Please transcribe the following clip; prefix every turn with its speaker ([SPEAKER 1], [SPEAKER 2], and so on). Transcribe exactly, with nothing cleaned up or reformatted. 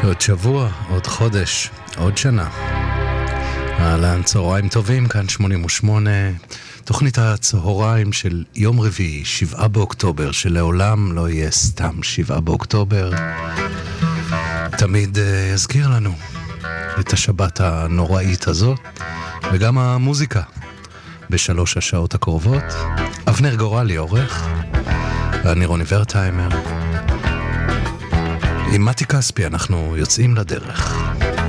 [SPEAKER 1] עוד שבוע, עוד חודש, עוד שנה. אהלן, צהריים טובים, כאן שמונים ושמונה, תוכנית הצהריים של יום רביעי, שבעה באוקטובר, שלעולם לא יהיה סתם שבעה באוקטובר. תמיד uh, יזכיר לנו את השבת הנוראית הזאת, וגם המוזיקה בשלוש השעות הקרובות. אבנר גורלי עורך, ואני רוני ורטהיימר. עם מתי כספי אנחנו יוצאים לדרך.